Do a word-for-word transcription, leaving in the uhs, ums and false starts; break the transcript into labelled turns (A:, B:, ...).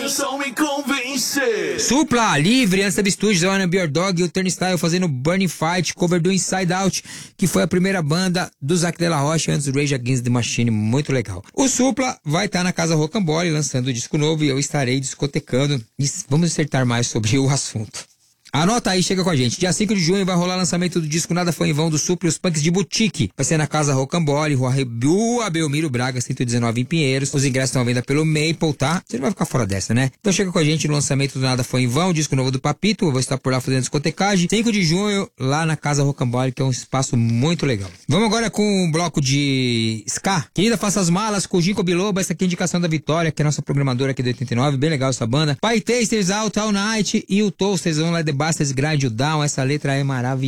A: Wilson me convence.
B: Supla, livre, antes da Studios, I Wanna Be Your Dog e o Turnstile fazendo Burning Fight, cover do Inside Out, que foi a primeira banda do Zac de la Rocha antes do Rage Against the Machine, muito legal. O Supla vai estar na Casa Rocambole lançando o disco novo e eu estarei discotecando e vamos acertar mais sobre o assunto. Anota aí, chega com a gente. Dia cinco de junho vai rolar lançamento do disco Nada Foi em Vão do Supla e os Punks de Boutique. Vai ser na Casa Rocambole, Rua Rua Belmiro Braga, cento e dezenove em Pinheiros. Os ingressos estão à venda pelo Maple, tá? Você não vai ficar fora dessa, né? Então chega com a gente no lançamento do Nada Foi em Vão, o disco novo do Papito. Eu vou estar por lá fazendo discotecagem. cinco de junho, lá na Casa Rocambole, que é um espaço muito legal. Vamos agora com um bloco de ska. Querida, faça as malas com o Ginkgo Biloba. Essa aqui é a indicação da Vitória, que é a nossa programadora aqui do oitenta e nove. Bem legal essa banda. Pai Tasters, Out All Night e o Toasters, vão lá The Bastards Grind You Down. Essa letra é maravilhosa.